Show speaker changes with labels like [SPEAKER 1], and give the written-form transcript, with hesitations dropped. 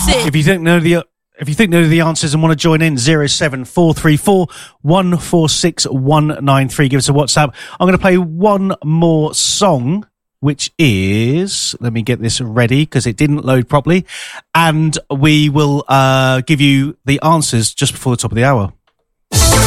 [SPEAKER 1] If you think know the answers and want to join in, 07434 146 193. Give us a WhatsApp. I'm going to play one more song, which is, let me get this ready because it didn't load properly, and we will give you the answers just before the top of the hour.